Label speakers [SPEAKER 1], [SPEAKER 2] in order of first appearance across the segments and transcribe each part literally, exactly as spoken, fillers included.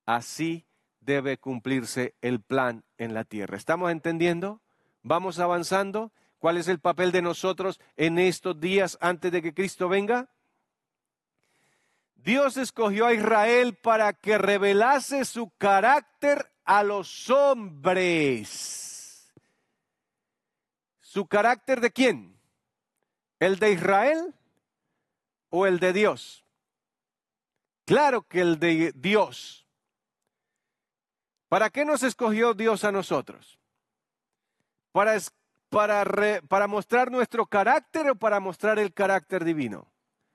[SPEAKER 1] así debe cumplirse el plan en la tierra. ¿Estamos entendiendo? ¿Vamos avanzando? ¿Cuál es el papel de nosotros en estos días antes de que Cristo venga? Dios escogió a Israel para que revelase su carácter a los hombres. ¿Su carácter de quién? ¿El de Israel o el de Dios? Claro que el de Dios. ¿Para qué nos escogió Dios a nosotros? ¿Para, para, re, para mostrar nuestro carácter o para mostrar el carácter divino?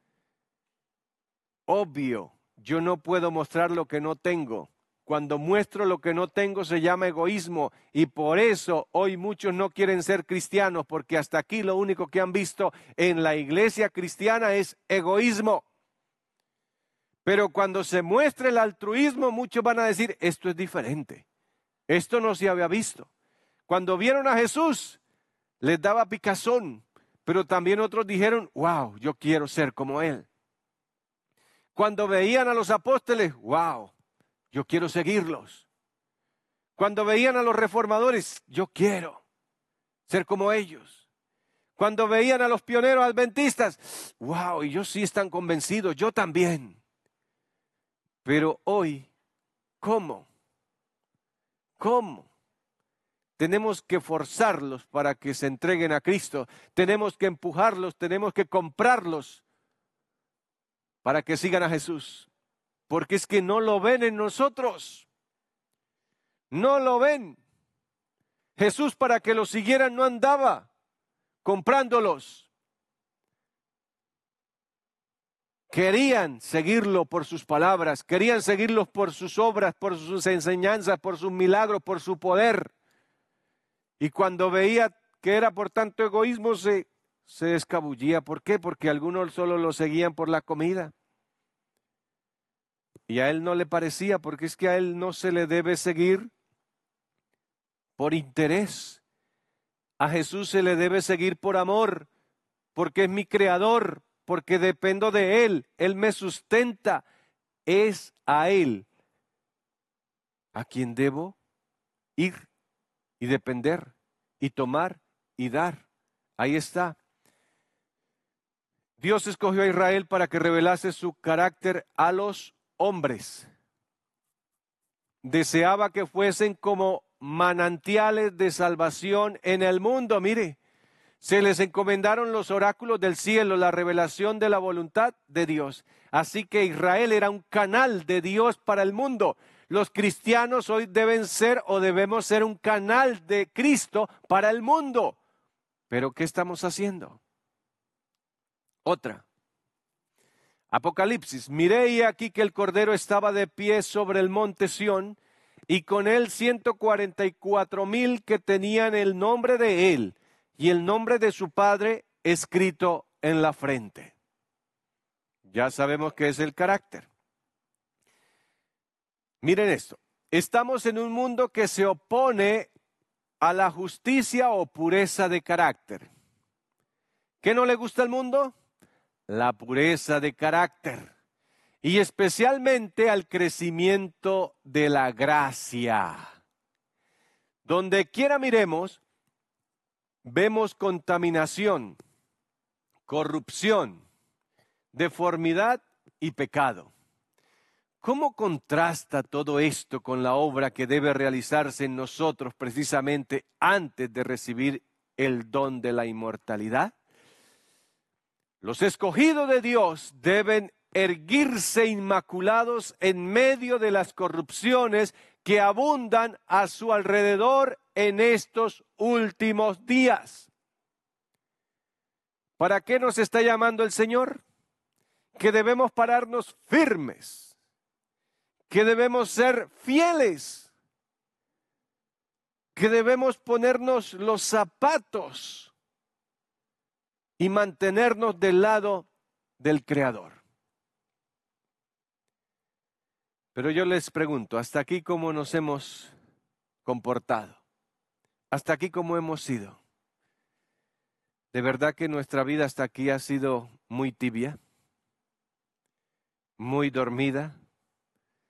[SPEAKER 1] Obvio, yo no puedo mostrar lo que no tengo. Cuando muestro lo que no tengo se llama egoísmo, y por eso hoy muchos no quieren ser cristianos, porque hasta aquí lo único que han visto en la iglesia cristiana es egoísmo. Pero cuando se muestra el altruismo, muchos van a decir, esto es diferente, esto no se había visto. Cuando vieron a Jesús, les daba picazón, pero también otros dijeron, wow, yo quiero ser como Él. Cuando veían a los apóstoles, wow, yo quiero seguirlos. Cuando veían a los reformadores, yo quiero ser como ellos. Cuando veían a los pioneros adventistas, wow, ellos sí están convencidos, yo también. Pero hoy, ¿cómo? ¿Cómo? Tenemos que forzarlos para que se entreguen a Cristo. Tenemos que empujarlos, tenemos que comprarlos para que sigan a Jesús. Porque es que no lo ven en nosotros. No lo ven. Jesús, para que lo siguieran, no andaba comprándolos. Querían seguirlo por sus palabras, querían seguirlos por sus obras, por sus enseñanzas, por sus milagros, por su poder. Y cuando veía que era por tanto egoísmo, se, se escabullía. ¿Por qué? Porque algunos solo lo seguían por la comida. Y a él no le parecía, porque es que a él no se le debe seguir por interés. A Jesús se le debe seguir por amor, porque es mi creador, porque dependo de Él, Él me sustenta. Es a Él a quien debo ir y depender y tomar y dar. Ahí está. Dios escogió a Israel para que revelase su carácter a los hombres. Deseaba que fuesen como manantiales de salvación en el mundo. Mire, se les encomendaron los oráculos del cielo, la revelación de la voluntad de Dios. Así que Israel era un canal de Dios para el mundo. Los cristianos hoy deben ser o debemos ser un canal de Cristo para el mundo. ¿Pero qué estamos haciendo? Otra. Apocalipsis. Miré y aquí que el Cordero estaba de pie sobre el monte Sión, y con él ciento cuarenta y cuatro mil que tenían el nombre de él y el nombre de su Padre escrito en la frente. Ya sabemos qué es el carácter. Miren esto. Estamos en un mundo que se opone a la justicia o pureza de carácter. ¿Qué no le gusta al mundo? La pureza de carácter. Y especialmente al crecimiento de la gracia. Donde quiera miremos, vemos contaminación, corrupción, deformidad y pecado. ¿Cómo contrasta todo esto con la obra que debe realizarse en nosotros precisamente antes de recibir el don de la inmortalidad? Los escogidos de Dios deben erguirse inmaculados en medio de las corrupciones que abundan a su alrededor en estos últimos días. ¿Para qué nos está llamando el Señor? Que debemos pararnos firmes, que debemos ser fieles, que debemos ponernos los zapatos y mantenernos del lado del Creador. Pero yo les pregunto, ¿hasta aquí cómo nos hemos comportado? ¿Hasta aquí cómo hemos sido? ¿De verdad que nuestra vida hasta aquí ha sido muy tibia? ¿Muy dormida?